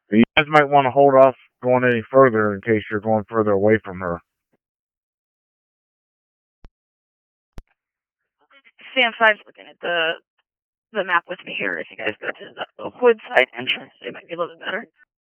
You guys might want to hold off going any further in case you're going further away from her. Sam 5's looking at the map with me here. If you guys go to the Woodside entrance, it might be a little bit better.